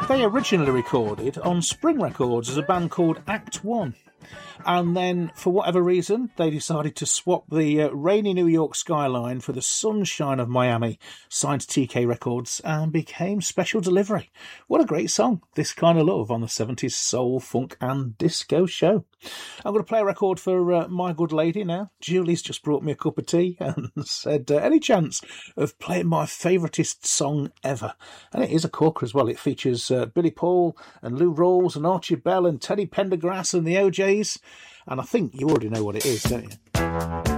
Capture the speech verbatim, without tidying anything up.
They originally recorded on Spring Records as a band called Act One. And then, for whatever reason, they decided to swap the uh, rainy New York skyline for the sunshine of Miami, signed to T K Records, and became Special Delivery. What a great song, This Kind of Love, on the seventies soul, funk and disco show. I'm going to play a record for uh, my good lady now. Julie's just brought me a cup of tea and said, uh, any chance of playing my favouriteest song ever? And it is a corker as well. It features uh, Billy Paul and Lou Rawls and Archie Bell and Teddy Pendergrass and the O Js. And I think you already know what it is, don't you?